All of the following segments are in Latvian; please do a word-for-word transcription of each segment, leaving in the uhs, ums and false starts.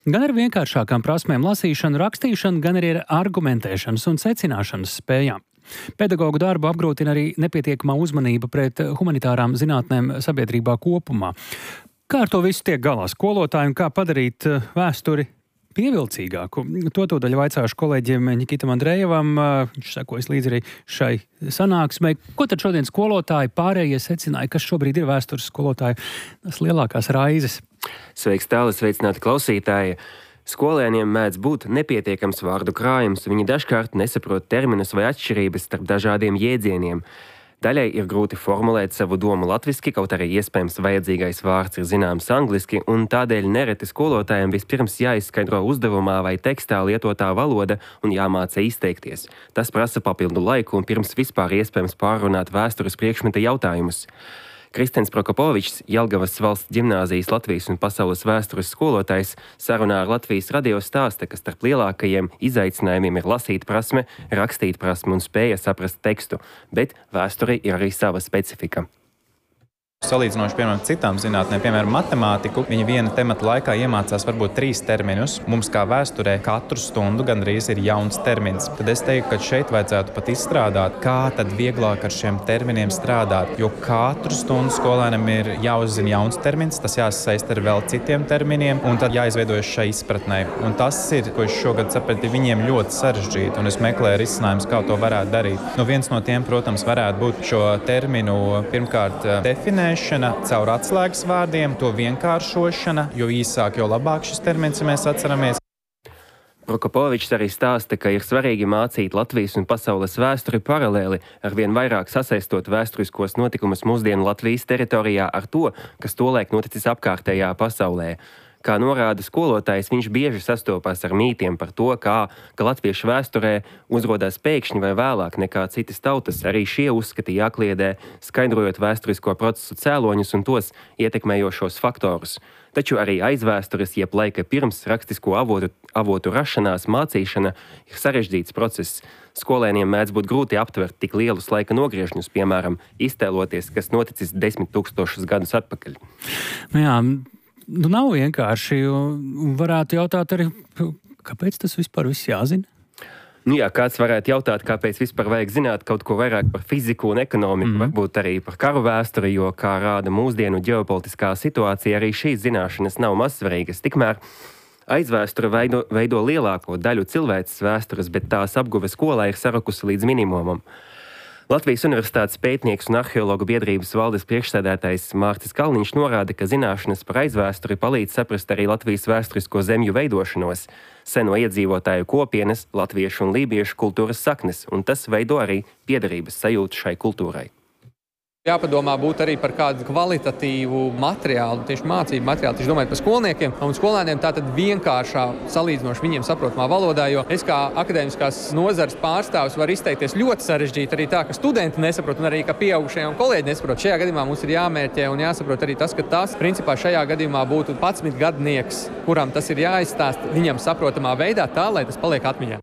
Gan ar vienkāršākām prasmēm lasīšanu, rakstīšanu, gan arī ar argumentēšanas un secināšanas spējām. Pedagogu darbu apgrūtina arī nepietiekamā uzmanība pret humanitārām zinātnēm sabiedrībā kopumā. Kā ar to visu tiek galā skolotāji un kā padarīt vēsturi pievilcīgāku? To tūdaļ vaicāšu kolēģiem Nikitam Andrejevam. Viņš sekojas līdzi arī šai sanāksmei. Ko tad šodien skolotāji pārējie secināja, kas šobrīd ir vēstures skolotāju tas lielākās raizes? Sveiks, tāli, sveicināti klausītāji! Skolēniem mēdz būt nepietiekams vārdu krājums, viņi dažkārt nesaprot terminus vai atšķirības starp dažādiem jēdzieniem. Daļai ir grūti formulēt savu domu latviski, kaut arī iespējams vajadzīgais vārds ir zināms angliski, un tādēļ nereti skolotājiem vispirms jāizskaidro uzdevumā vai tekstā lietotā valoda un jāmāca izteikties. Tas prasa papildu laiku un pirms vispār iespējams pārrunāt vēstures priekšmeta jautājumus. Kristens Prokopovičs, Jelgavas valsts ģimnāzijas Latvijas un pasaules vēstures skolotājs, sarunā ar Latvijas radio stāsta, ka starp lielākajiem izaicinājumiem ir lasīt prasme, rakstīt prasme un spēja saprast tekstu, bet vēsturei ir arī sava specifika. Salīdzinoši, piemēram, citām zinātnēm, piemēram, matemātiku, viņi viena temata laikā iemācās varbūt trīs terminus. Mums kā vēsturē katru stundu gandrīz ir jauns termins. Tad es teiktu, ka šeit vajadzētu pat izstrādāt, kā tad vieglāk ar šiem terminiem strādāt, jo katru stundu skolēnam ir jāuzzina jauns termins, tas jāsasaist ar vēl citiem terminiem, un tad jāizveidojas šai izpratnē. Un tas ir, ko es šogad sapratu, viņiem ļoti sarežģīti, un es meklēju risinājumus, kā to varētu darīt. Nu, viens no tiem, protams, varētu būt šo terminu pirmkārt definēt, caur atslēgas vārdiem, to vienkāršošana, jo īsāk, jo labāk šis termins, ja mēs atceramies. Prokopovičs arī stāsta, ka ir svarīgi mācīt Latvijas un pasaules vēsturi paralēli, arvien vairāk sasaistot vēsturiskos notikumus mūsdienu Latvijas teritorijā ar to, kas tolaik noticis apkārtējā pasaulē. Kā norāda skolotājs, viņš bieži sastopās ar mītiem par to, kā, ka latviešu vēsturē uzrodās pēkšņi vai vēlāk nekā citas tautas. Arī šie uzskati jākliedē, skaidrojot vēsturisko procesu cēloņus un tos ietekmējošos faktorus. Taču arī aizvēstures, jeb laika pirms rakstisko avotu, avotu rašanās mācīšana ir sarežģīts process. Skolēniem mēdz būt grūti aptvert tik lielus laika nogriežņus, piemēram, iztēloties, kas noticis desmit tūkstošus gadus atpakaļ. Jā, nu nav vienkārši. Varētu jautāt arī, kāpēc tas vispār viss jāzina? Nu jā, kāds varētu jautāt, kāpēc vispār vajag zināt kaut ko vairāk par fiziku un ekonomiku, mm. varbūt arī par karu vēsturi, jo, kā rāda mūsdienu ģeopolitiskā situācija, arī šīs zināšanas nav mazsvarīgas. Tikmēr aizvēsture veido, veido lielāko daļu cilvēces vēstures, bet tās apguve skolā ir sarukusi līdz minimumam. Latvijas Universitātes pētnieks un arheologu biedrības valdes priekšsēdētājs Mārcis Kalniņš norāda, ka zināšanas par aizvēsturi palīdz saprast arī Latvijas vēsturisko zemju veidošanos, seno iedzīvotāju kopienas, latviešu un lībiešu kultūras saknes, un tas veido arī piederības sajūtu šai kultūrai. Jāpadomā būt arī par kādu kvalitatīvu materiālu, tieši mācību materiālu, tieši domājot par skolniekiem un skolēniem, tātad vienkāršā, salīdzinoši viņiem saprotamā valodā, jo es kā akadēmiskās nozares pārstāvis varu izteikties ļoti sarežģīti arī tā, ka studenti nesaprot un arī, ka pieaugušie un kolēģi nesaprot. Šajā gadījumā mums ir jāmērķē un jāsaprot arī tas, ka tas, principā, šajā gadījumā būtu padsmitgadnieks, kuram tas ir jāizstāst viņam saprotamā veidā tā, lai tas paliek atmiņā.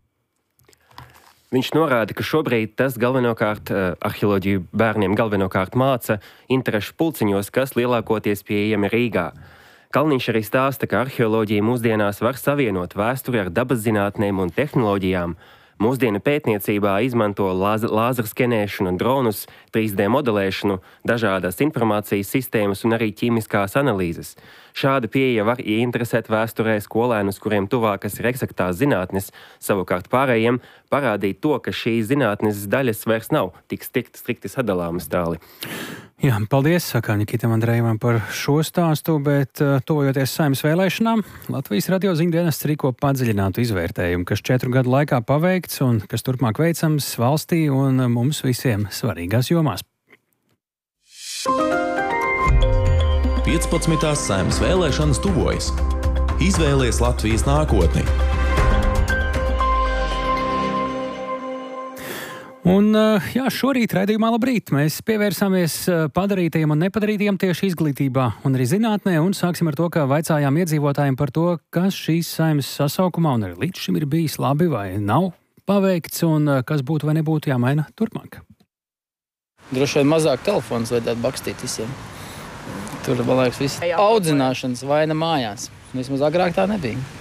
Viņš norāda, ka šobrīd tas galvenokārt arheoloģiju bērniem galvenokārt māca interešu pulciņos, kas lielākoties pieejami Rīgā. Kalniņš arī stāsta, ka arheoloģija mūsdienās var savienot vēsturi ar dabas zinātnēm un tehnoloģijām. Mūsdienu pētniecībā izmanto lāzeru skenēšanu, dronus, trīs D modelēšanu, dažādas informācijas sistēmas un arī ķīmiskās analīzes. Šāda pieeja var ieinteresēt vēsturē skolēnus, kuriem tuvākas ir eksaktās zinātnes, savukārt pārējiem parādīt to, ka šīs zinātnes daļas vairs nav tik strikti, strikti sadalāmas tāli. Jā, paldies, saka Nikitam Andrejevam par šo stāstu, bet uh, tuvojoties Saeimas vēlēšanām, Latvijas radio ziņdienests rīko padziļinātu izvērtējumu, kas četru gadu laikā paveikts un kas turpmāk veicams valstī un mums visiem svarīgās jomās. piecpadsmitās Saeimas vēlēšanas tuvojas. Izvēlies Latvijas nākotni. Un, jā, šorīt raidījumā Labrīt mēs pievērsāmies padarītajiem un nepadarītajiem tieši izglītībā un arī zinātnē, un sāksim ar to, ka vaicājām iedzīvotājiem par to, kas šīs Saeimas sasaukumā un arī līdz šim ir bijis labi vai nav paveikts, un kas būtu vai nebūtu jāmaina turpmāk. Droši vien mazāk telefons vajadzētu bakstīt visiem. Tur, man liekas, viss audzināšanas vaina mājās. Vismaz agrāk tā nebija.